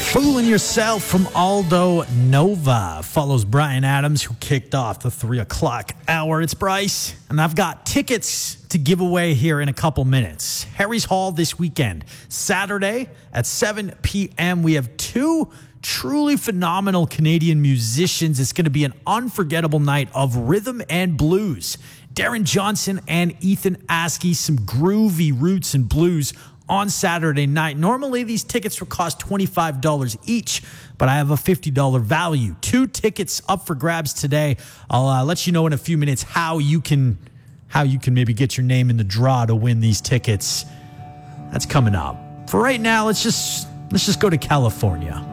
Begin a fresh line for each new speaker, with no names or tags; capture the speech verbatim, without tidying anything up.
Fooling Yourself from Aldo Nova follows Brian Adams, who kicked off the three o'clock hour. It's Bryce, and I've got tickets to give away here in a couple minutes. Harry's Hall this weekend, Saturday at seven p.m. We have two truly phenomenal Canadian musicians. It's going to be an unforgettable night of rhythm and blues. Darren Johnson and Ethan Askey, some groovy roots and blues on Saturday night. Normally, these tickets will cost twenty-five dollars each, but I have a fifty dollars value. Two tickets up for grabs today. I'll uh, let you know in a few minutes how you can how you can maybe get your name in the draw to win these tickets. That's coming up. For right now, let's just let's just go to California.